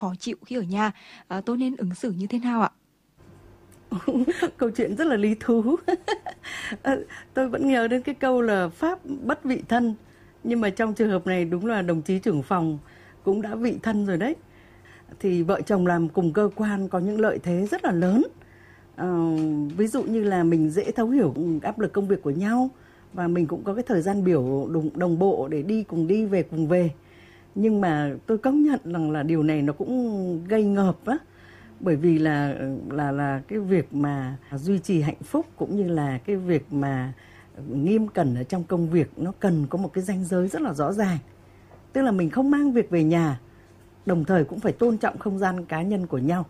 khó chịu khi ở nhà, tôi nên ứng xử như thế nào ạ? Câu chuyện rất là lý thú. Tôi vẫn nhớ đến cái câu là pháp bất vị thân. Nhưng mà trong trường hợp này đúng là đồng chí trưởng phòng cũng đã vị thân rồi đấy. Thì vợ chồng làm cùng cơ quan có những lợi thế rất là lớn. Ví dụ như là mình dễ thấu hiểu áp lực công việc của nhau, và mình cũng có cái thời gian biểu đồng bộ để đi về cùng về. Nhưng mà tôi công nhận rằng là điều này nó cũng gây ngợp á. Bởi vì là cái việc mà duy trì hạnh phúc cũng như là cái việc mà nghiêm cẩn ở trong công việc nó cần có một cái ranh giới rất là rõ ràng. Tức là mình không mang việc về nhà, đồng thời cũng phải tôn trọng không gian cá nhân của nhau.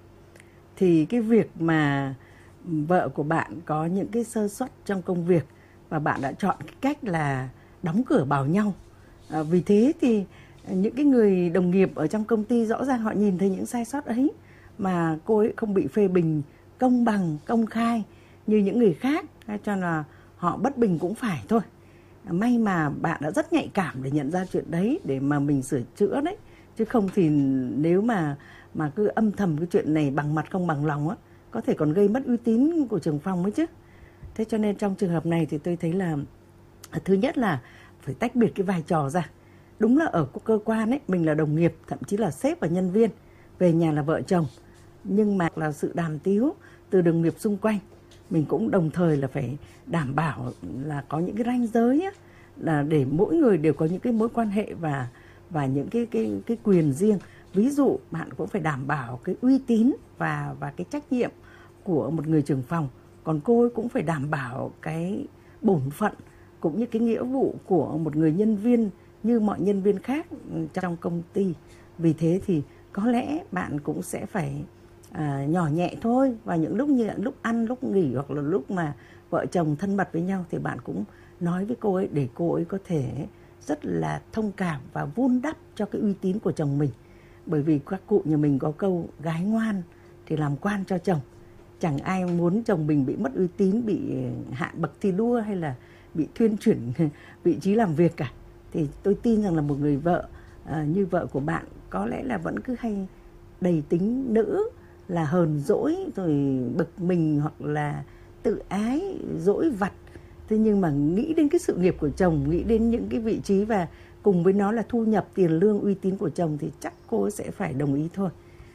Thì cái việc mà vợ của bạn có những cái sơ suất trong công việc và bạn đã chọn cái cách là đóng cửa bảo nhau. Vì thế thì những cái người đồng nghiệp ở trong công ty rõ ràng họ nhìn thấy những sai sót ấy, mà cô ấy không bị phê bình công bằng, công khai như những người khác, cho là họ bất bình cũng phải thôi. May mà bạn đã rất nhạy cảm để nhận ra chuyện đấy để mà mình sửa chữa đấy. Chứ không thì nếu mà cứ âm thầm cái chuyện này bằng mặt không bằng lòng á, có thể còn gây mất uy tín của trưởng phòng ấy chứ. Thế cho nên trong trường hợp này thì tôi thấy là thứ nhất là phải tách biệt cái vai trò ra. Đúng là ở cơ quan ấy, mình là đồng nghiệp, thậm chí là sếp và nhân viên, về nhà là vợ chồng. Nhưng mà là sự đàm tiếu từ đồng nghiệp xung quanh, mình cũng đồng thời là phải đảm bảo là có những cái ranh giới á, là để mỗi người đều có những cái mối quan hệ và những cái quyền riêng. Ví dụ bạn cũng phải đảm bảo cái uy tín và cái trách nhiệm của một người trưởng phòng, còn cô ấy cũng phải đảm bảo cái bổn phận cũng như cái nghĩa vụ của một người nhân viên như mọi nhân viên khác trong công ty. Vì thế thì có lẽ bạn cũng sẽ phải nhỏ nhẹ thôi, và những lúc như lúc ăn, lúc nghỉ, hoặc là lúc mà vợ chồng thân mật với nhau thì bạn cũng nói với cô ấy để cô ấy có thể rất là thông cảm và vun đắp cho cái uy tín của chồng mình. Bởi vì các cụ nhà mình có câu gái ngoan thì làm quan cho chồng. Chẳng ai muốn chồng mình bị mất uy tín, bị hạ bậc thi đua hay là bị thuyên chuyển vị trí làm việc cả. Thì tôi tin rằng là một người vợ như vợ của bạn có lẽ là vẫn cứ hay đầy tính nữ, là hờn dỗi rồi bực mình hoặc là tự ái, dỗi vặt. Thế nhưng mà nghĩ đến cái sự nghiệp của chồng, nghĩ đến những cái vị trí và cùng với nó là thu nhập, tiền lương, uy tín của chồng thì chắc cô sẽ phải đồng ý thôi.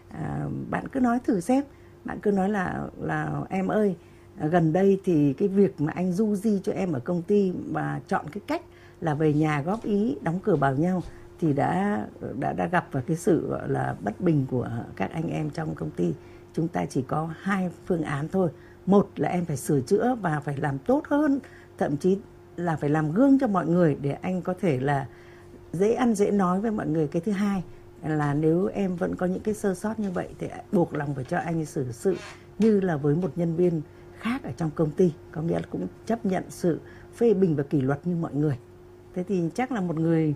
Bạn cứ nói thử xem, bạn cứ nói là em ơi, gần đây thì cái việc mà anh du di cho em ở công ty và chọn cái cách là về nhà góp ý, đóng cửa bảo nhau thì đã gặp vào cái sự gọi là bất bình của các anh em trong công ty. Chúng ta chỉ có hai phương án thôi. Một là em phải sửa chữa và phải làm tốt hơn, thậm chí là phải làm gương cho mọi người để anh có thể là dễ ăn dễ nói với mọi người. Cái thứ hai là nếu em vẫn có những cái sơ sót như vậy thì buộc lòng phải cho anh xử sự như là với một nhân viên khác ở trong công ty, có nghĩa là cũng chấp nhận sự phê bình và kỷ luật như mọi người. Thế thì chắc là một người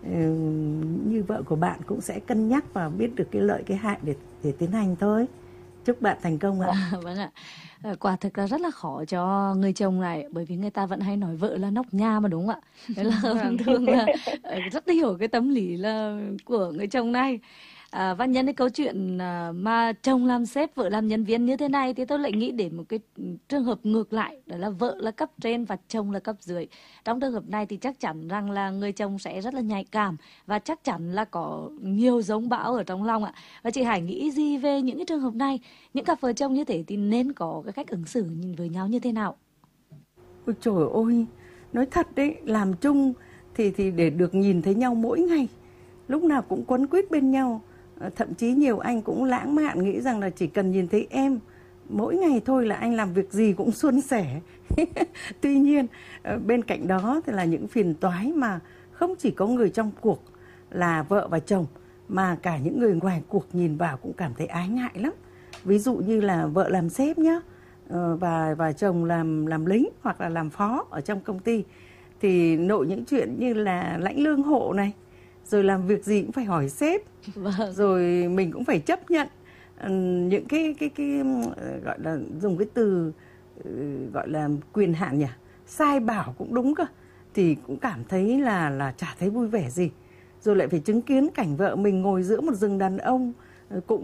như vợ của bạn cũng sẽ cân nhắc và biết được cái lợi cái hại để tiến hành thôi. Chúc bạn thành công ạ. Vâng ạ. Quả thực là rất là khó cho người chồng này, bởi vì người ta vẫn hay nói vợ là nóc nhà mà, đúng không ạ? Thế là thường là rất hiểu cái tâm lý là của người chồng này. Và nhân cái câu chuyện mà chồng làm sếp, vợ làm nhân viên như thế này thì tôi lại nghĩ đến một cái trường hợp ngược lại, đó là vợ là cấp trên và chồng là cấp dưới. Trong trường hợp này thì chắc chắn rằng là người chồng sẽ rất là nhạy cảm và chắc chắn là có nhiều giống bão ở trong lòng ạ. Và chị Hải nghĩ gì về những cái trường hợp này? Những cặp vợ chồng như thế thì nên có cái cách ứng xử với nhau như thế nào? Ôi trời ơi, nói thật đấy, làm chung thì để được nhìn thấy nhau mỗi ngày, lúc nào cũng quấn quýt bên nhau. Thậm chí nhiều anh cũng lãng mạn nghĩ rằng là chỉ cần nhìn thấy em mỗi ngày thôi là anh làm việc gì cũng suôn sẻ. Tuy nhiên bên cạnh đó thì là những phiền toái mà không chỉ có người trong cuộc là vợ và chồng, mà cả những người ngoài cuộc nhìn vào cũng cảm thấy ái ngại lắm. Ví dụ như là vợ làm sếp nhá, và chồng làm lính hoặc là làm phó ở trong công ty, thì nội những chuyện như là lãnh lương hộ này, rồi làm việc gì cũng phải hỏi sếp, rồi mình cũng phải chấp nhận những cái gọi là dùng cái từ gọi là quyền hạn nhỉ, sai bảo cũng đúng cơ, thì cũng cảm thấy là chả thấy vui vẻ gì. Rồi lại phải chứng kiến cảnh vợ mình ngồi giữa một rừng đàn ông cũng